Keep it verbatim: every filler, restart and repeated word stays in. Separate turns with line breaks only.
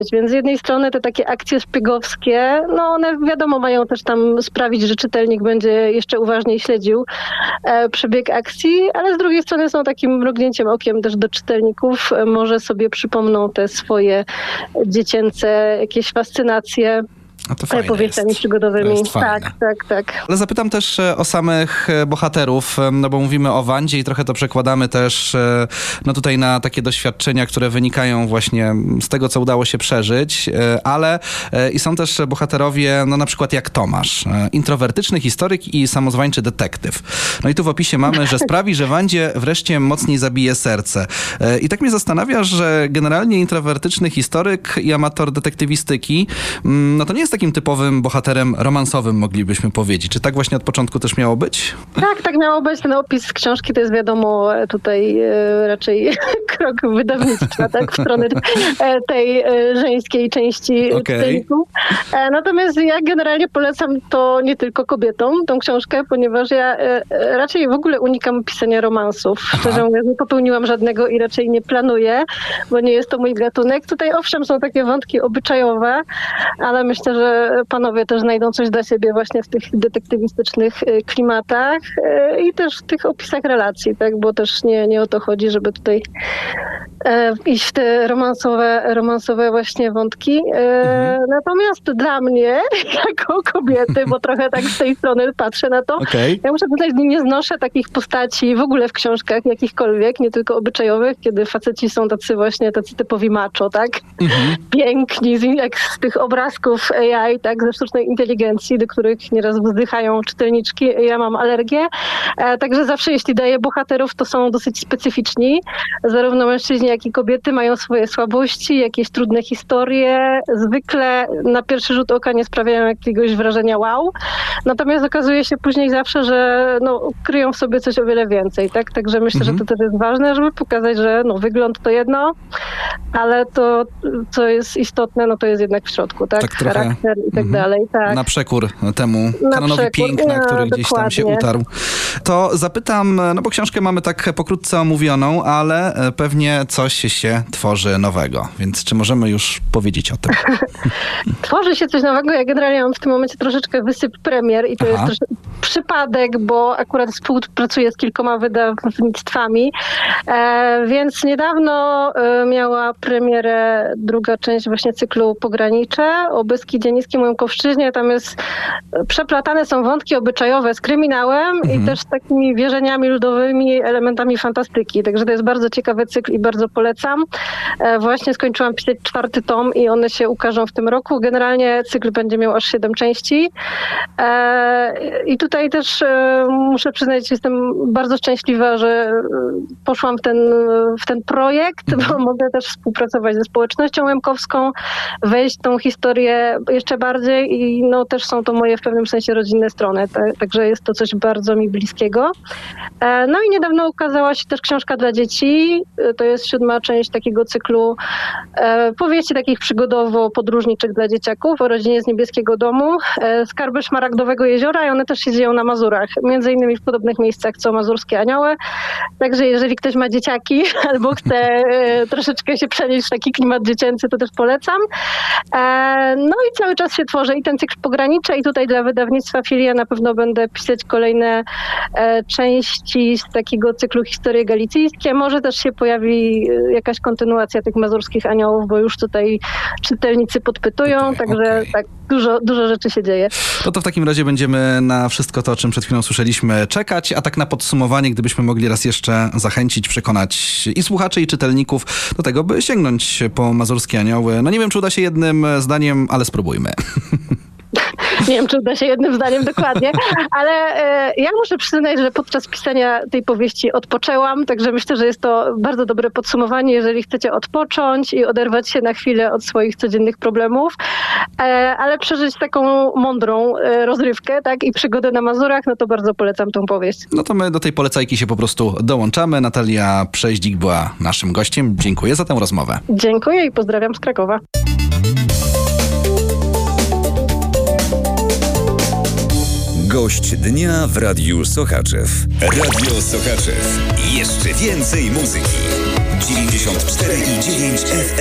Więc z jednej strony te takie akcje szpiegowskie, no one wiadomo mają też tam sprawić, że czytelnik będzie jeszcze uważniej śledził e, przebieg akcji, ale z drugiej strony są takim mrugnięciem okiem też do czytelników. E, może sobie przypomną te swoje dziecięce jakieś fascynacje
A to fajne
powieściami
jest.
przygodowymi.
To jest fajne.
Tak, tak, tak.
Ale zapytam też o samych bohaterów, no bo mówimy o Wandzie i trochę to przekładamy też no tutaj na takie doświadczenia, które wynikają właśnie z tego, co udało się przeżyć, ale i są też bohaterowie, no na przykład jak Tomasz, introwertyczny historyk i samozwańczy detektyw. No i tu w opisie mamy, że sprawi, że Wandzie wreszcie mocniej zabije serce. I tak mnie zastanawia, że generalnie introwertyczny historyk i amator detektywistyki, no to nie jest takim typowym bohaterem romansowym, moglibyśmy powiedzieć. Czy tak właśnie od początku też miało być?
Tak, tak miało być. Ten opis z książki to jest wiadomo tutaj e, raczej krok wydawnictwa, tak, w stronę e, tej e, żeńskiej części
Okay.
czytelników. E, natomiast ja generalnie polecam to nie tylko kobietom, tą książkę, ponieważ ja e, raczej w ogóle unikam pisania romansów. Szczerze mówiąc, nie popełniłam żadnego i raczej nie planuję, bo nie jest to mój gatunek. Tutaj owszem są takie wątki obyczajowe, ale myślę, że panowie też znajdą coś dla siebie właśnie w tych detektywistycznych klimatach i też w tych opisach relacji, tak? Bo też nie, nie o to chodzi, żeby tutaj e, iść w te romansowe, romansowe właśnie wątki. E, mhm. Natomiast dla mnie, jako kobiety, bo trochę tak z tej strony patrzę na to,
okay.
ja muszę powiedzieć, że nie znoszę takich postaci w ogóle w książkach jakichkolwiek, nie tylko obyczajowych, kiedy faceci są tacy właśnie, tacy typowi macho, tak? Mhm. Piękni, jak z tych obrazków A I, tak, ze sztucznej inteligencji, do których nieraz wzdychają czytelniczki. Ja mam alergię. E, także zawsze, jeśli daję bohaterów, to są dosyć specyficzni. Zarówno mężczyźni, jak i kobiety mają swoje słabości, jakieś trudne historie. Zwykle na pierwszy rzut oka nie sprawiają jakiegoś wrażenia wow. Natomiast okazuje się później zawsze, że no, kryją w sobie coś o wiele więcej, tak? Także myślę, mhm. że to też jest ważne, żeby pokazać, że no, wygląd to jedno, ale to, co jest istotne, no to jest jednak w środku, tak?
Tak trochę
charakter i tak
mhm.
dalej, tak.
Na przekór temu kanonowi
przekór.
piękna,
No,
który gdzieś tam się utarł. To zapytam, no bo książkę mamy tak pokrótce omówioną, ale pewnie coś się tworzy nowego, więc czy możemy już powiedzieć o tym?
Tworzy się coś nowego, ja generalnie mam w tym momencie troszeczkę wysyp premier i to Aha. jest troszeczkę przypadek, bo akurat współpracuję z kilkoma wydawnictwami, e, więc niedawno e, miała premierę druga część właśnie cyklu Pogranicze o Beskidzie Niskim, Łękowszczyźnie. Tam jest przeplatane są wątki obyczajowe z kryminałem mhm. i też z takimi wierzeniami ludowymi, elementami fantastyki. Także to jest bardzo ciekawy cykl i bardzo polecam. E, właśnie skończyłam pisać czwarty tom i one się ukażą w tym roku. Generalnie cykl będzie miał aż siedem części. E, I tutaj też e, muszę przyznać, że jestem bardzo szczęśliwa, że poszłam w ten, w ten projekt, mhm. bo mogę też współpracować ze społecznością łemkowską, wejść w tą historię jeszcze bardziej i no też są to moje w pewnym sensie rodzinne strony, tak, także jest to coś bardzo mi bliskiego. E, no i niedawno ukazała się też książka dla dzieci, to jest siódma część takiego cyklu e, powieści takich przygodowo-podróżniczych dla dzieciaków o rodzinie z Niebieskiego Domu, e, Skarby Szmaragdowego Jeziora i one też się dzieją na Mazurach, między innymi w podobnych miejscach co Mazurskie Anioły, także jeżeli ktoś ma dzieciaki albo chce e, troszeczkę się przenieść w taki klimat dziecięcy, to też polecam. E, no i cały czas się tworzy i ten cykl Pogranicze i tutaj dla wydawnictwa Filia na pewno będę pisać kolejne e, części z takiego cyklu Historie Galicyjskie. Może też się pojawi jakaś kontynuacja tych Mazurskich Aniołów, bo już tutaj czytelnicy podpytują, okay, także okay. tak, dużo, dużo rzeczy się dzieje.
No to w takim razie będziemy na wszystko to, o czym przed chwilą słyszeliśmy, czekać, a tak na podsumowanie, gdybyśmy mogli raz jeszcze zachęcić, przekonać i słuchaczy, i czytelników do tego, by sięgnąć po Mazurskie Anioły. No nie wiem, czy uda się jednym zdaniem, ale spróbujmy.
Nie wiem, czy uda się jednym zdaniem dokładnie, ale e, ja muszę przyznać, że podczas pisania tej powieści odpoczęłam, także myślę, że jest to bardzo dobre podsumowanie, jeżeli chcecie odpocząć i oderwać się na chwilę od swoich codziennych problemów, e, ale przeżyć taką mądrą e, rozrywkę, tak, i przygodę na Mazurach, no to bardzo polecam tą powieść.
No to my do tej polecajki się po prostu dołączamy. Natalia Przeździk była naszym gościem. Dziękuję za tę rozmowę.
Dziękuję i pozdrawiam z Krakowa.
Gość dnia w Radiu Sochaczew. Radio Sochaczew. Jeszcze więcej muzyki. dziewięćdziesiąt cztery i dziewięć F M.